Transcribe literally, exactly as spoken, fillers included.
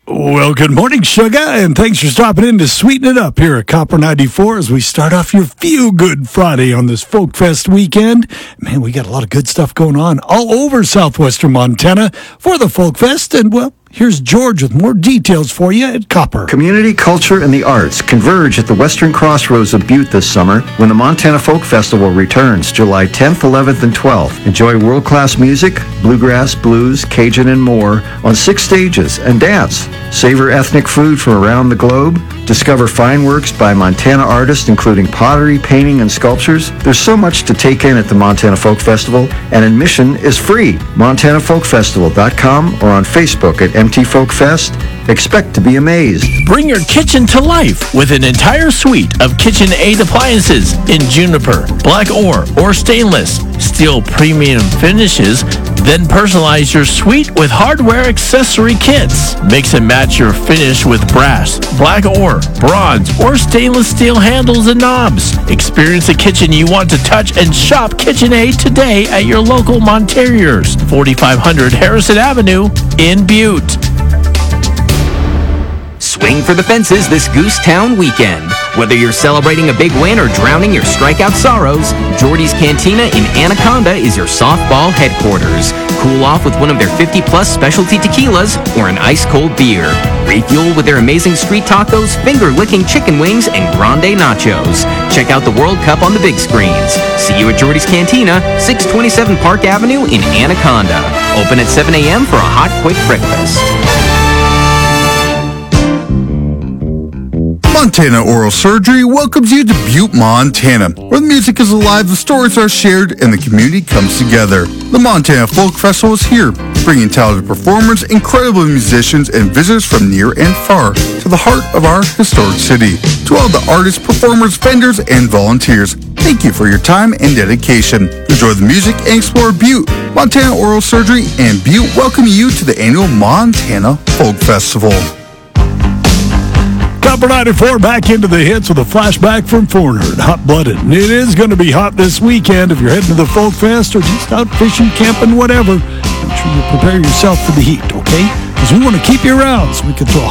Well, good morning, Sugar, and thanks for stopping in to sweeten it up here at Copper ninety-four as we start off your Feel Good Friday on this Folk Fest weekend. Man, we got a lot of good stuff going on all over southwestern Montana for the Folk Fest, and, well, here's George with more details for you at Copper. Community, culture, and the arts converge at the western crossroads of Butte this summer when the Montana Folk Festival returns July tenth, eleventh, and twelfth. Enjoy world-class music, bluegrass, blues, Cajun, and more on six stages and dance. Savor ethnic food from around the globe. Discover fine works by Montana artists, including pottery, painting, and sculptures. There's so much to take in at the Montana Folk Festival, and admission is free. montana folk festival dot com or on Facebook at M T Folk Fest. Expect to be amazed. Bring your kitchen to life with an entire suite of KitchenAid appliances in juniper, black ore, or stainless steel premium finishes. Then personalize your suite with hardware accessory kits. Mix and match your finish with brass, black ore, bronze, or stainless steel handles and knobs. Experience the kitchen you want to touch and shop KitchenAid today at your local Monteriors, forty-five hundred Harrison Avenue in Butte. Swing for the fences this Goose Town weekend. Whether you're celebrating a big win or drowning your strikeout sorrows, Jordy's Cantina in Anaconda is your softball headquarters. Cool off with one of their fifty-plus specialty tequilas or an ice-cold beer. Refuel with their amazing street tacos, finger-licking chicken wings, and grande nachos. Check out the World Cup on the big screens. See you at Jordy's Cantina, six twenty-seven Park Avenue in Anaconda. Open at seven a.m. for a hot, quick breakfast. Montana Oral Surgery welcomes you to Butte, Montana, where the music is alive, the stories are shared, and the community comes together. The Montana Folk Festival is here, bringing talented performers, incredible musicians, and visitors from near and far to the heart of our historic city. To all the artists, performers, vendors, and volunteers, thank you for your time and dedication. Enjoy the music and explore Butte. Montana Oral Surgery and Butte welcome you to the annual Montana Folk Festival. Copper ninety-four back into the hits with a flashback from Foreigner and Hot Blooded. And it is going to be hot this weekend if you're heading to the Folk Fest or just out fishing, camping, whatever. Make sure you prepare yourself for the heat, okay? Because we want to keep you around so we can throw